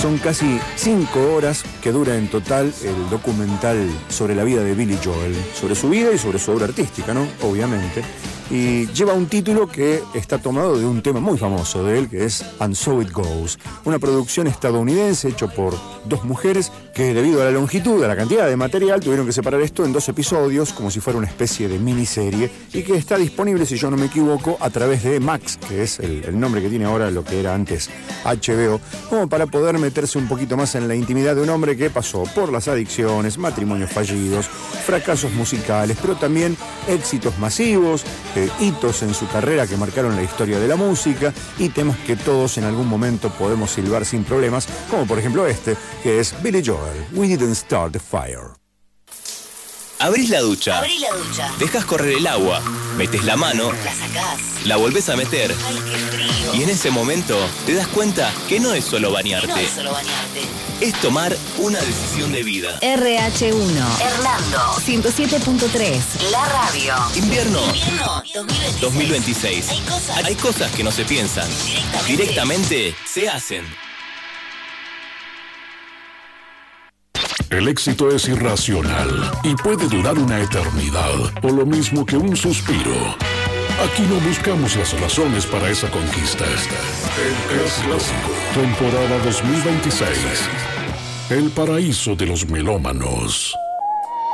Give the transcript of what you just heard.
Son casi 5 horas que dura en total el documental sobre la vida de Billy Joel, sobre su vida y sobre su obra artística, ¿no? Obviamente. Y lleva un título que está tomado de un tema muy famoso de él, que es And So It Goes, una producción estadounidense hecho por 2 mujeres que, debido a la longitud, a la cantidad de material, tuvieron que separar esto en 2 episodios, como si fuera una especie de miniserie, y que está disponible, si yo no me equivoco, a través de Max, que es el nombre que tiene ahora lo que era antes HBO, como para poder meterse un poquito más en la intimidad de un hombre que pasó por las adicciones, matrimonios fallidos, fracasos musicales, pero también éxitos masivos, hitos en su carrera que marcaron la historia de la música y temas que todos en algún momento podemos silbar sin problemas, como por ejemplo este, que es Billy Joel, We Didn't Start the Fire. Abrís la ducha. Dejas correr el agua. Metes la mano. La sacás. La volvés a meter. Ay, qué frío. Y en ese momento te das cuenta que no es solo bañarte. Es tomar una decisión de vida. RH1. Hernando. 107.3. La radio. Invierno 2026. 2026. Hay cosas que no se piensan. Directamente se hacen. El éxito es irracional y puede durar una eternidad, o lo mismo que un suspiro. Aquí no buscamos las razones para esa conquista. El Clásico, temporada 2026. El paraíso de los melómanos.